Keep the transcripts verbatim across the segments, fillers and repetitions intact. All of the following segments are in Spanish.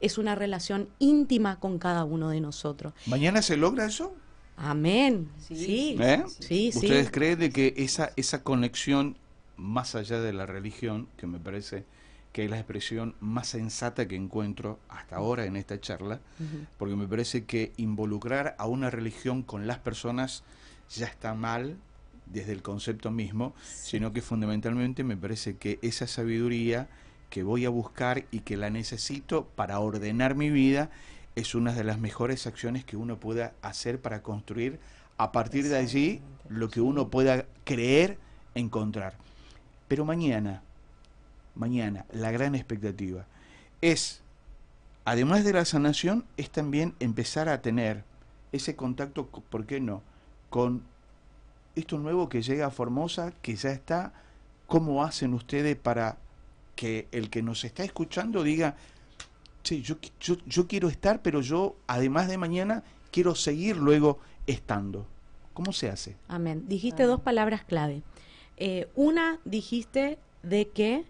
es una relación íntima con cada uno de nosotros. ¿Mañana se logra eso? Amén. Sí, sí, ¿Eh? sí, sí. ¿Ustedes creen de que esa, esa conexión, más allá de la religión, que me parece que es la expresión más sensata que encuentro hasta ahora en esta charla, uh-huh. porque me parece que involucrar a una religión con las personas ya está mal desde el concepto mismo, sí. sino que fundamentalmente me parece que esa sabiduría que voy a buscar y que la necesito para ordenar mi vida es una de las mejores acciones que uno pueda hacer para construir a partir de allí lo que uno pueda creer encontrar. Pero mañana, mañana, la gran expectativa es, además de la sanación, es también empezar a tener ese contacto, ¿por qué no?, con esto nuevo que llega a Formosa, que ya está. ¿Cómo hacen ustedes para que el que nos está escuchando diga, sí, yo, yo, yo quiero estar, pero yo, además de mañana, quiero seguir luego estando? ¿Cómo se hace? Amén. Dijiste Amén. dos palabras clave. Eh, una, dijiste de que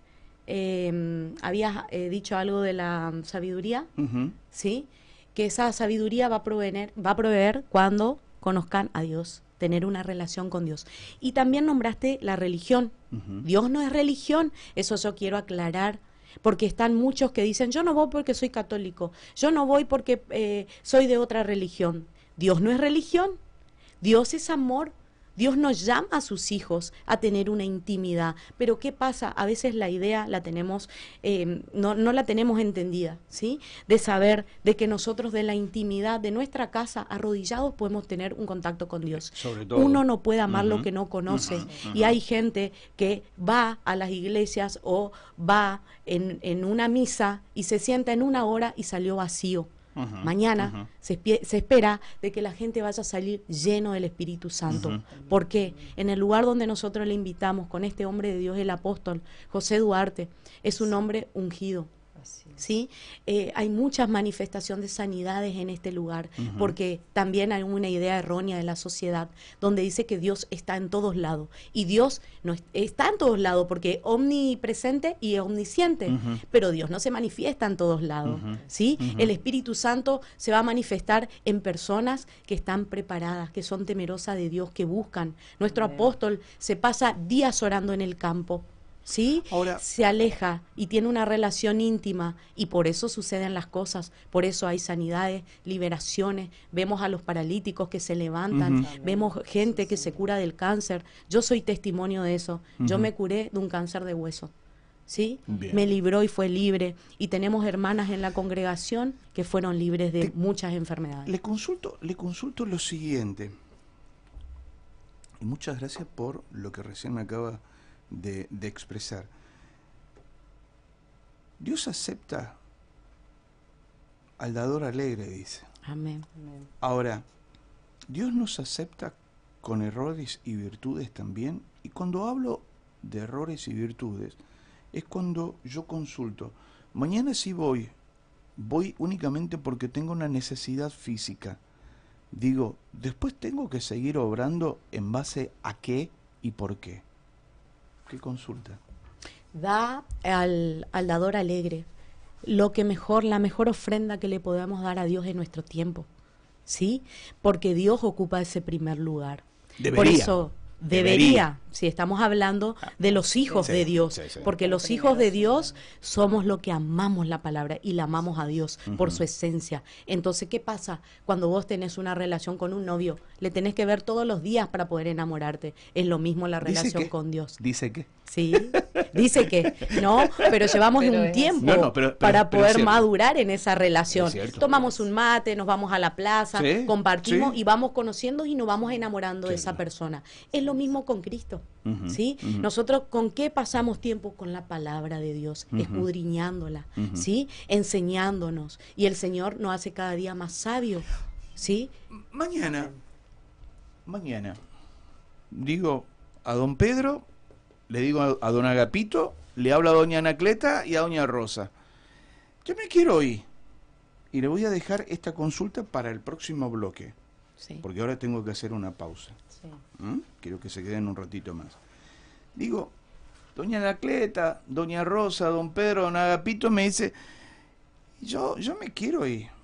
eh, habías eh, dicho algo de la sabiduría, uh-huh. ¿sí? Que esa sabiduría va a proveer, va a proveer cuando conozcan a Dios, tener una relación con Dios. Y también nombraste la religión. Uh-huh. Dios no es religión, eso yo quiero aclarar, porque están muchos que dicen, yo no voy porque soy católico, yo no voy porque eh, soy de otra religión. Dios no es religión, Dios es amor. Dios nos llama a sus hijos a tener una intimidad, pero ¿qué pasa? A veces la idea la tenemos, eh, no, no la tenemos entendida, ¿sí? De saber de que nosotros de la intimidad de nuestra casa, arrodillados, podemos tener un contacto con Dios. Sobre todo. Uno no puede amar uh-huh. lo que no conoce, uh-huh. Uh-huh. y hay gente que va a las iglesias o va en, en una misa y se sienta en una hora y salió vacío. Uh-huh, Mañana uh-huh. se, se espera de que la gente vaya a salir lleno del Espíritu Santo. Uh-huh. Porque en el lugar donde nosotros le invitamos con este hombre de Dios, el apóstol José Duarte, es un hombre ungido. ¿Sí? Eh, hay muchas manifestaciones de sanidades en este lugar, uh-huh. porque también hay una idea errónea de la sociedad donde dice que Dios está en todos lados, y Dios no es, está en todos lados porque es omnipresente y es omnisciente, uh-huh. pero Dios no se manifiesta en todos lados, uh-huh. ¿sí? Uh-huh. El Espíritu Santo se va a manifestar en personas que están preparadas, que son temerosas de Dios, que buscan. Nuestro uh-huh. apóstol se pasa días orando en el campo, ¿sí? Ahora, se aleja y tiene una relación íntima, y por eso suceden las cosas, por eso hay sanidades, liberaciones, vemos a los paralíticos que se levantan, uh-huh. vemos gente que se cura del cáncer. Yo soy testimonio de eso, uh-huh. yo me curé de un cáncer de hueso, ¿sí? Bien. Me libró y fue libre, y tenemos hermanas en la congregación que fueron libres de Te, muchas enfermedades. Le consulto, le consulto lo siguiente, y muchas gracias por lo que recién me acaba De, de expresar. Dios acepta al dador alegre, dice. Amén. Ahora, Dios nos acepta con errores y virtudes también, y cuando hablo de errores y virtudes, es cuando yo consulto, mañana sí voy, voy únicamente porque tengo una necesidad física. Digo, después tengo que seguir obrando en base a qué y por qué. ¿Qué consulta? Da al, al dador alegre lo que mejor, la mejor ofrenda que le podamos dar a Dios en nuestro tiempo, ¿sí? Porque Dios ocupa ese primer lugar. Debería. Por eso debería, debería. Si estamos hablando de los hijos sí, de Dios, sí, sí. porque los hijos de Dios somos los que amamos la palabra y la amamos a Dios uh-huh. por su esencia. Entonces, ¿qué pasa cuando vos tenés una relación con un novio? Le tenés que ver todos los días para poder enamorarte. Es lo mismo la relación con Dios. ¿Dice qué? Sí, dice que no, pero llevamos pero un tiempo no, no, pero, pero, para pero poder madurar en esa relación. Cierto, Tomamos un mate, nos vamos a la plaza, ¿sí? compartimos ¿sí? y vamos conociendo y nos vamos enamorando sí, de esa no. persona. Es lo mismo con Cristo, uh-huh, ¿sí? Uh-huh. Nosotros, ¿con qué pasamos tiempo? Con la palabra de Dios, uh-huh. escudriñándola, uh-huh. ¿sí? Enseñándonos. Y el Señor nos hace cada día más sabios, ¿sí? Mañana, mañana, digo a don Pedro, le digo a, a don Agapito, le hablo a doña Anacleta y a doña Rosa. Yo me quiero ir. Y le voy a dejar esta consulta para el próximo bloque. Sí. Porque ahora tengo que hacer una pausa. Sí. ¿Mm? Quiero que se queden un ratito más. Digo, doña Anacleta, doña Rosa, don Pedro, don Agapito me dice, Yo, yo me quiero ir.